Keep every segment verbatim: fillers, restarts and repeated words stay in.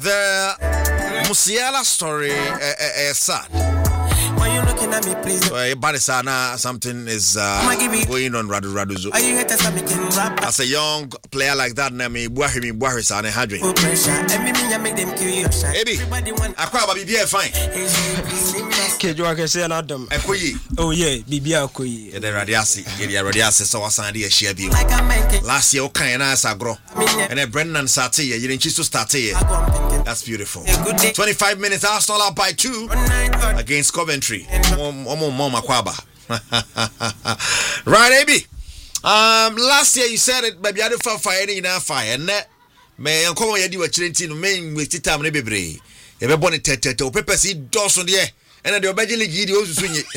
the Musiala story is sad. Why you looking at me, please? Well, but sana something is uh, going on Radu Raduzo. Are you haters making rap? As a young player like that, na me buahi mi buahi sa ne hadwe. Make them kill you. Baby, akwa ba bibia fine. Kejo akese na Adam. Ekoyi. Oh yeah, bibia akoyi. E de radiasi, e de radiasi so wasan de share bi. Last year o kan na asagro. And then Brendan Sate, you didn't choose to start here. That's beautiful. twenty-five minutes, Arsenal up by two against Coventry. Right, A B. Um, last year you said it, baby, I don't fire fire in our fire. And that may come on, you do a chilling main with the time, baby. If a bonnet teto, pepper seed, Dawson, yeah. And then the Obadiah League also swing it.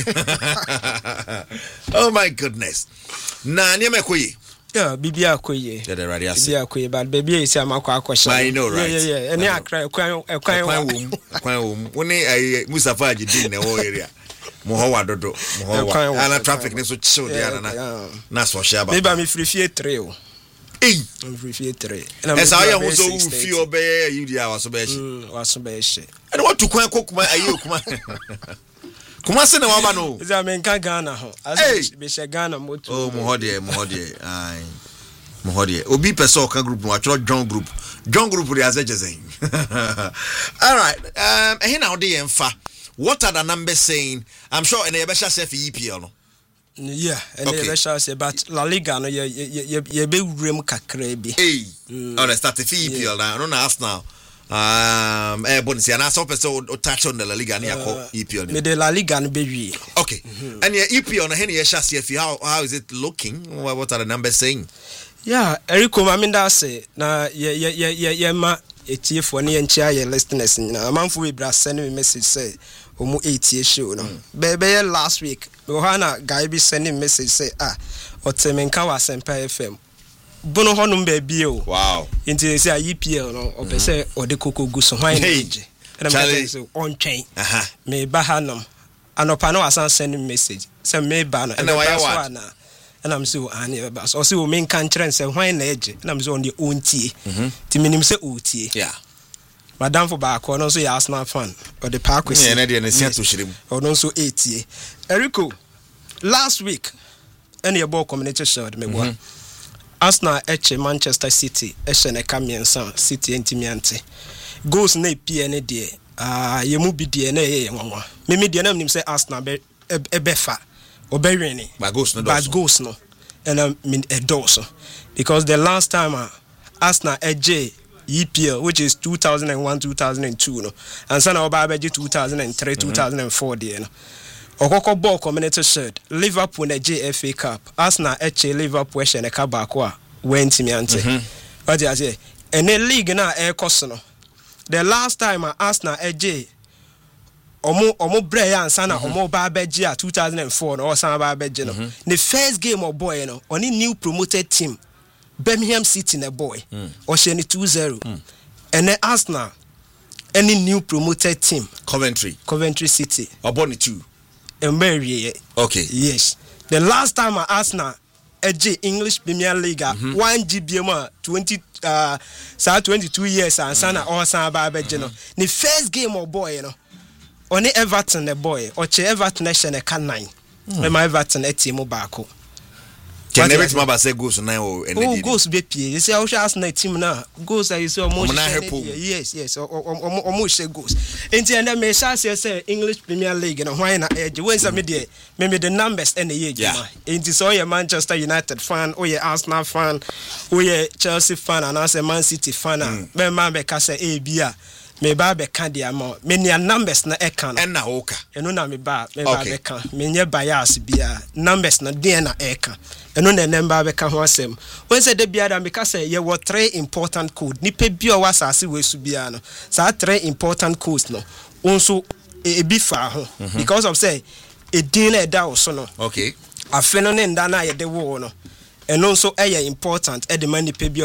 Oh my goodness. Nah, near my quay. Yeah, bibia akoye. Yeah, the radiasi. Bibia akoye, but baby is a makwa question. I know, right? Yeah, yeah, yeah. And I cry, cry, cry, cry, cry. When I Mustafa did in the whole area. Mohawa dodo, Mohawa. And traffic needs to show the other. That's for sure. Maybe I'm free fear trail. Hey, I'm free fear trail. As I am also feel obey you, dear, was obey. Was obey. And what to cook my ayo, come Kumasi na waba no. Is a man can Ghana ho. As be she Ghana moto. Oh, Mohode, Mohode. Ai. Mohode. Obi person kan group no actual John group. John group dey azeje zen. All right. Um eh na ode yemfa. What are the numbers saying? I'm sure in the Ebesha say for E P L no. Yeah, and the Ebesha say but La Liga no ye ye ye be wurem kakra bi. Hey. Oh, let's start the E P L now. No na Arsenal. Um, eh, bonus. And I saw person touch on the La Liga near E P L. Me the La Liga no be. Okay. Mm-hmm. And your E P L na hen ye share how how is it looking? What are the numbers saying? Yeah, Eriko Maminda say na ye ye ye ye ye ma etie for ne enchia ye listeners na amanfo we bra send me message say omu etie show no. Be be last week. We hana guy be sending message say ah otemenka wa Sempa F M. Bono honum baby o. Wow. Inti say E P L no ope say ode koko gu so hwan age. And I'm say on chain. Aha. Me ba hanum. Anopa no asan send message. Say me ba no. And why na. And I'm so ani ba. So say o men kan kire say hwan na age. And I'm so on the own tie. Mhm. Ti minim say o tie. Yeah. Madam for back no so ya Arsenal fan. Or the park we see. Yeah, na dey na see to shirim. Or no so eighty. Eriko, last week any ball community shield me boy. Arsenal eche Manchester City eche ne kamiensa City entimiante goals na pie ne de ah yemu bi de na ye nwanwa me me de na nim say Arsenal be ebefa obewini but goals no but goals no and I mean a dose because the last time uh, Arsenal eje E P L which is two thousand one two thousand two no and sana oba beje two thousand three mm-hmm. two thousand four de no Okoko ball community shirt Liverpool na J F A Cup Arsenal eche Liverpool eche ne ka baako a went me ante what you say and the league na e koso no the last time Arsenal eje omo omo bre ya ansa na omo ba beje a two thousand four no osan ba beje no the first game of boy no oni new promoted team Birmingham City na boy o she ni two zero and then Arsenal any new promoted team Coventry Coventry City oboni two okay. Yes. The last time I Arsenal Ej English Premier League mm-hmm. one G B M twenty uh sa twenty-two years and sana all san ba be no. The first game of boy you know. Only Everton the boy or che Everton e she ne ka nine. Me my Everton e team baako. Can never team ba say goals nine o ene di. Oh goals be pie. You say how Arsenal team na goals are you say almost yes yes almost say goals. Enti and me say say English Premier League no why na edge when say me dey me me the numbers and the age ma. Enti so you Manchester United fan or you Arsenal fan or you Chelsea fan and as a Man City fan me man be ka say e bia me ba be ka dia ma me nia numbers na e kan na oka eno na me ba me ba be ka me nye bias bia numbers na dey na e kan eno na number be ka ho asem when say de bia da me ka say ye were three important code ni pe bia wa asase we su bia no sa three important codes no onso e bi fa ho because of say e din na e da so no okay afeno ne nda na ye de wo no eno nso e important e de mani pe bia